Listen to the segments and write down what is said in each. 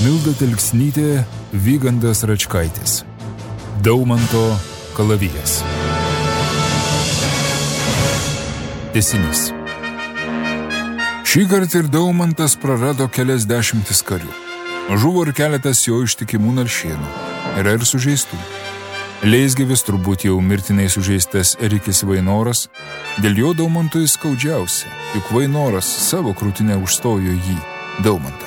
Milda Telksnytė, Vygandas Račkaitis. Daumanto kalavijas. Tęsinys. Šįkart ir Daumantas prarado kelias dešimtis karių. Žuvo ir keletas jo ištikimų naršėnų. Yra ir sužeistų. Leisgyvis turbūt jau mirtinai sužeistas Erikis Vainoras. Dėl jo Daumantui skaudžiausia, juk Vainoras savo krūtinę užstojo jį, Daumantą.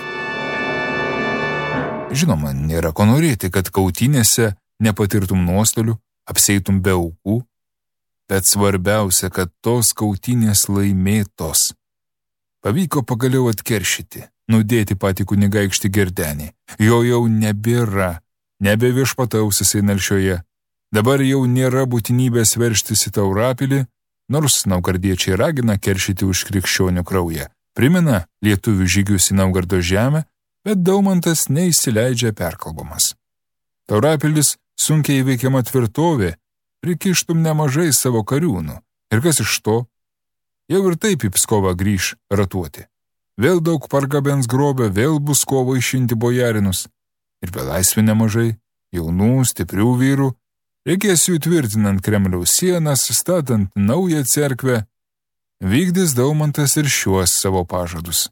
Žinoma, nėra ko norėti, kad kautynėse nepatirtum nuostolių, apseitum be aukų, bet svarbiausia, kad tos kautynės laimėtos. Pavyko pagaliau atkeršyti, nudėti patį kunigaikštį Gerdenį. Jo jau nebėra, nebeviešpataus jisai Nalšioje. Dabar jau nėra būtinybės veržtis į Taurapilį, nors naugardiečiai ragina keršyti už krikščionių kraują. Primena lietuvių žygius į Naugardo žemę, bet Daumantas neįsileidžia perkalbamas. Taurapilis sunkiai įveikiama tvirtovė, prikištum nemažai savo kariūnų. Ir kas iš to? Jau ir taip į Pskovą grįž ratuoti. Vėl daug pargabens grobio, vėl bus ko vaišinti bojarinus. Ir belaisvių nemažai, jaunų, stiprių vyrų. Reikės jų tvirtinant Kremliaus sienas, statant naują cerkvę. Vykdys Daumantas ir šiuos savo pažadus.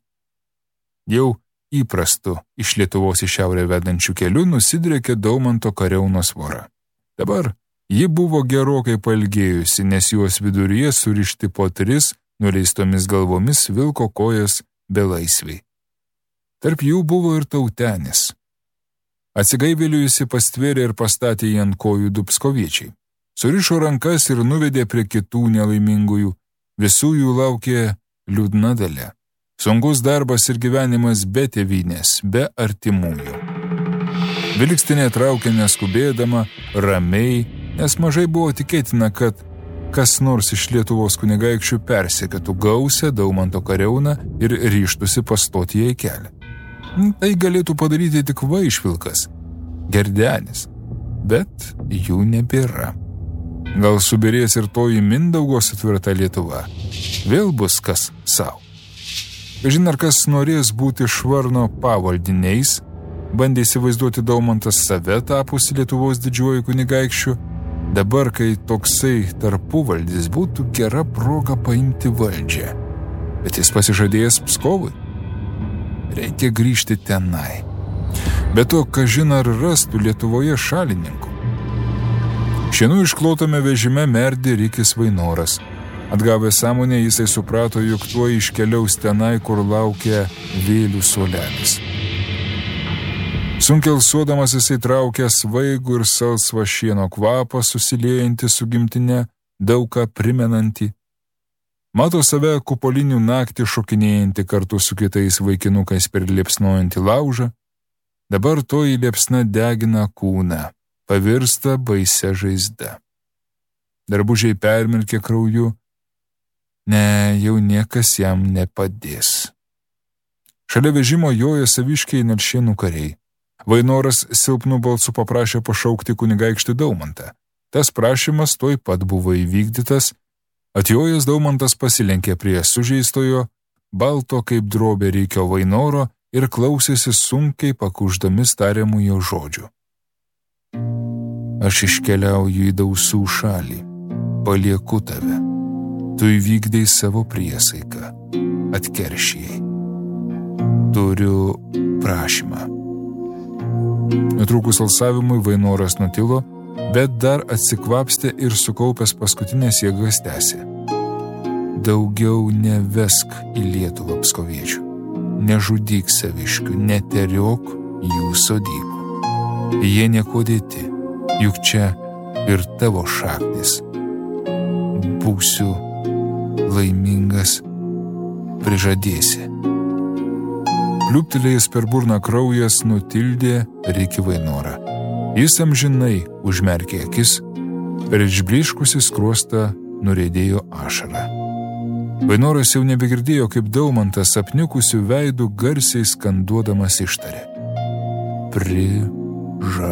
Jau įprastu iš Lietuvos į šiaurę vedančių kelių nusidriekė Daumanto kariaunos vora. Dabar ji buvo gerokai pailgėjusi, nes juos viduryje surišti po 3 nuleistomis galvomis vilko kojas belaisviai. Tarp jų buvo ir Tautenis. Atsigaivėlijusi pastvėrė ir pastatė jį ant kojų du pskoviečiai. Surišo rankas ir nuvedė prie kitų nelaimingųjų. Visų jų laukė liūdna dalia. Sunkus darbas ir gyvenimas be tėvynės, be artimųjų. Vilkstinė traukė neskubėdama, ramiai, nes mažai buvo tikėtina, kad kas nors iš Lietuvos kunigaikščių persekėtų gausią Daumanto kariauną ir ryžtųsi pastoti jai kelią. Tai galėtų padaryti tik Vaišvilkas, Gerdenis, bet jų nebėra. Gal subirės ir toji Mindaugo sutvirta Lietuva. Vėl bus kas savo. Kažin ar kas norės būti Švarno pavaldiniais, bandė įsivaizduoti Daumantas save tapusi Lietuvos didžiuoju kunigaikščiu. Dabar, kai toksai tarpuvaldis, būtų gera proga paimti valdžią. Bet jis pasižadėjęs Pskovui. Reikia grįžti tenai. Be to, kažin ar rastų Lietuvoje šalininkų. Šiandien išklotame vežime merdi Erikis Vainoras. Atgavęs sąmonę, jisai suprato, jog tuo iškeliaus tenai, kur laukia vėlių suolelis. Sunkelsuodamas jisai traukia svaigų ir salsvą šieno kvapą, susiliejantį su gimtine, daug ką primenantį. Mato save kupolinių naktį šokinėjantį kartu su kitais vaikinukais per liepsnojantį laužą. Dabar toji liepsna degina kūną, pavirsta baisia žaizda. Darbužiai permirkė krauju. Ne, jau niekas jam nepadės. Šalia vežimo joja saviškiai Nalšėnų kariai. Vainoras silpnu balsu paprašė pašaukti kunigaikštį Daumantą. Tas prašymas tuoj pat buvo įvykdytas. Atjojęs Daumantas pasilenkė prie sužeistojo, balto kaip drobė Erikio Vainoro ir klausėsi sunkiai pakuždami tariamų jo žodžių. Aš iškeliauju į dausų šalį, palieku tave. Tu įvykdei savo priesaiką, atkeršijai. Turiu prašymą. Netrukus alsavimui Vainoras nutilo, bet dar atsikvapstė ir sukaupęs paskutinės jėgas tęsė. Daugiau nevesk į Lietuvą pskoviečių, nežudyk saviškių, neteriok jų sodybų. Jie nieko dėti, juk čia ir tavo šaknis. Būsiu laimingas, prižadėsi. Pliūptelėjęs per burną kraujas nutildė Erikį Vainorą. Jis amžinai užmerkė akis, per išblyškusį skruostą nuriedėjo ašarą. Vainoras jau nebegirdėjo, kaip Daumantas apniukusių veidų garsiai skanduodamas ištarė. Prižadėsi.